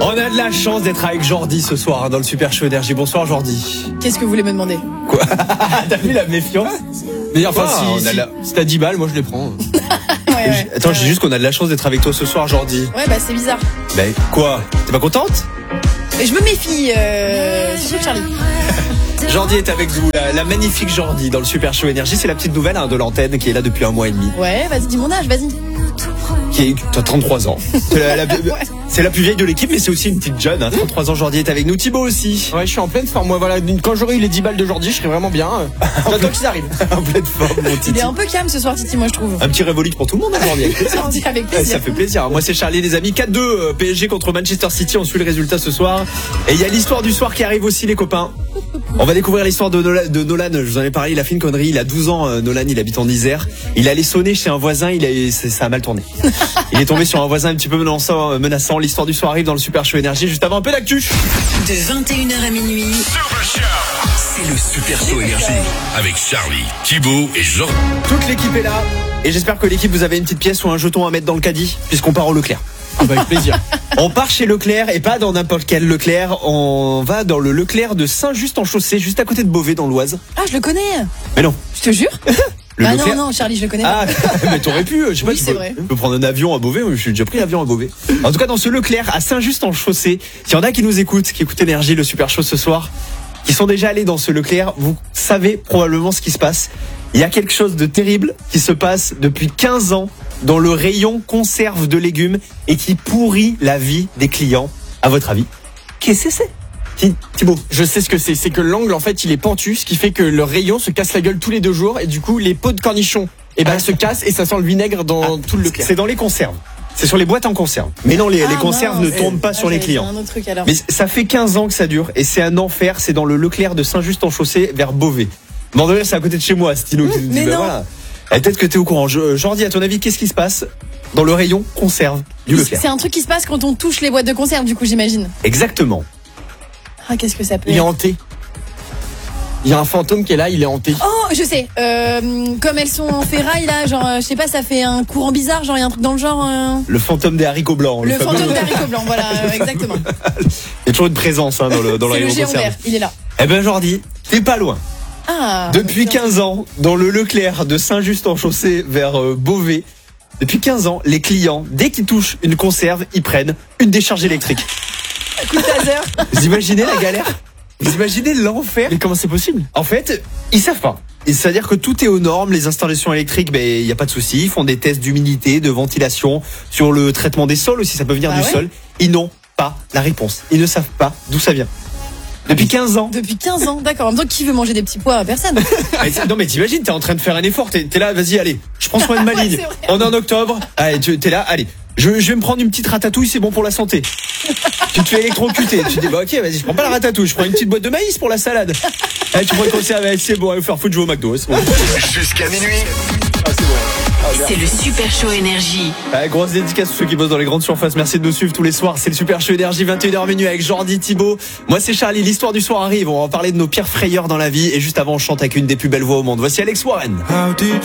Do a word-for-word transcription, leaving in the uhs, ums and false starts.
On a de la chance d'être avec Jordi ce soir hein, dans le Super Show Énergie. Bonsoir Jordi. Qu'est-ce que vous voulez me demander? Quoi? T'as vu la méfiance? Mais enfin, ah, si, on si, a la... si t'as dix balles, moi je les prends. ouais, ouais. Attends, ouais, j'ai ouais. juste qu'on a de la chance d'être avec toi ce soir, Jordi. Ouais, bah c'est bizarre. Bah quoi? T'es pas contente? Mais je me méfie, euh... surtout Charlie. Jordi est avec nous, la, la magnifique Jordi dans le Super Show Énergie. C'est la petite nouvelle hein, de l'antenne qui est là depuis un mois et demi. Ouais, vas-y, dis mon âge, vas-y. Qui est, t'as trente-trois ans. C'est la, la, ouais. c'est la plus vieille de l'équipe, mais c'est aussi une petite jeune. Hein. trente-trois ans, Jordi est avec nous. Thibaut aussi. Ouais, je suis en pleine forme. Moi, voilà, quand j'aurai eu les dix balles de Jordi, je serai vraiment bien. J'attends qu'ils arrivent. En pleine forme, mon Titi. Il est un peu calme ce soir, Titi, moi je trouve. Un petit révolut pour tout le monde aujourd'hui. Avec plaisir. Avec plaisir. Ça fait plaisir. Moi c'est Charlie les amis. quatre deux P S G contre Manchester City. On suit le résultat ce soir. Et il y a l'histoire du soir qui arrive aussi les copains. On va découvrir l'histoire de Nolan, de Nolan. Je vous en ai parlé. Il a fait une connerie. Il a douze ans. Nolan, il habite en Isère. Il allait sonner chez un voisin. Il a, ça a mal tourné. Il est tombé sur un voisin un petit peu menaçant. menaçant. L'histoire du soir arrive dans le Super Show Énergie. Juste avant un peu d'actu. De vingt et une heures à minuit. C'est le Super Show Énergie avec Charlie, Thibaut et Jordi. Toute l'équipe est là. Et j'espère que l'équipe vous avez une petite pièce ou un jeton à mettre dans le caddie puisqu'on part au Leclerc. Ah bah avec plaisir. On part chez Leclerc et pas dans n'importe quel Leclerc. On va dans le Leclerc de Saint-Just-en-Chaussée, juste à côté de Beauvais, dans l'Oise. Ah, je le connais. Mais non. Je te jure. Le ah Leclerc... non, non, Charlie, je le connais ah, pas. mais t'aurais pu, je sais oui, pas, tu c'est peux, vrai. tu peux prendre un avion à Beauvais, je suis déjà pris l'avion à Beauvais. En tout cas, dans ce Leclerc, à Saint-Just-en-Chaussée, s'il y en a qui nous écoutent, qui écoutent Énergie, le Super Show ce soir, qui sont déjà allés dans ce Leclerc, vous savez probablement ce qui se passe. Il y a quelque chose de terrible qui se passe depuis quinze ans dans le rayon conserve de légumes et qui pourrit la vie des clients. À votre avis, qu'est-ce que c'est? Thibaut. Je sais ce que c'est. C'est que l'angle, en fait, il est pentu, ce qui fait que le rayon se casse la gueule tous les deux jours et du coup, les pots de cornichons, eh ben, ah. se cassent et ça sent le vinaigre dans ah, tout le Leclerc. C'est dans les conserves. C'est sur les boîtes en conserve. Mais non, les, ah, les conserves mince. ne tombent pas ah, sur les clients. Un autre truc, alors. Mais ça fait quinze ans que ça dure et c'est un enfer. C'est dans le Leclerc de Saint-Just-en-Chaussée vers Beauvais. Bon, c'est à côté de chez moi, Stino. Qui nous dit, mais ben non. Voilà. Et peut-être que t'es au courant. Je, Jordi, à ton avis, qu'est-ce qui se passe dans le rayon conserve du Leclerc? C'est un truc qui se passe quand on touche les boîtes de conserve, du coup, j'imagine. Exactement. Ah, qu'est-ce que ça peut Il est être? hanté. Il y a un fantôme qui est là, il est hanté. Oh, je sais. Euh, comme elles sont en ferraille, là, genre, euh, je sais pas, ça fait un courant bizarre, genre, il y a un truc dans le genre. Euh... Le fantôme des haricots blancs. Le, Le fameux... fantôme des haricots blancs, voilà, euh, exactement. Il y a toujours une présence hein, dans le, dans le C'est rayon le géant conserve. vert, il est là. Eh ben, Jordi, t'es pas loin. Ah. Depuis ok. quinze ans, dans le Leclerc de Saint-Just-en-Chaussée vers euh, Beauvais, depuis quinze ans, les clients, dès qu'ils touchent une conserve, ils prennent une décharge électrique. Coup de taser. Vous imaginez la galère? Vous imaginez l'enfer? Mais comment c'est possible? En fait, ils savent pas. C'est-à-dire que tout est aux normes, les installations électriques, ben il y a pas de souci. Ils font des tests d'humidité, de ventilation, sur le traitement des sols aussi, ça peut venir bah du ouais. sol. Ils n'ont pas la réponse. Ils ne savent pas d'où ça vient. Depuis quinze ans. Depuis quinze ans, d'accord. En même temps, qui veut manger des petits pois? Personne. Mais non mais t'imagines, t'es en train de faire un effort, t'es, t'es là, vas-y, allez, je prends soin de ma Ouais, ligne. c'est vrai. On est en octobre, allez, tu, t'es là, allez. Je, je vais me prendre une petite ratatouille, c'est bon pour la santé. Tu te fais électrocuter, tu te dis bah ok, vas-y, je prends pas la ratatouille, je prends une petite boîte de maïs pour la salade. Allez, tu prends une conserve, allez, c'est bon, allez, faire foutre, je vais au McDo, c'est bon. Jusqu'à minuit. Ah, c'est bon. Ah, bien. C'est le Super Show Énergie. Ah, grosse dédicace à ceux qui bossent dans les grandes surfaces. Merci de nous suivre tous les soirs. C'est le Super Show Énergie, vingt et une heures minuit avec Jordi, Thibaut. Moi, c'est Charlie. L'histoire du soir arrive. On va en parler de nos pires frayeurs dans la vie. Et juste avant, on chante avec une des plus belles voix au monde. Voici Alex Warren. How did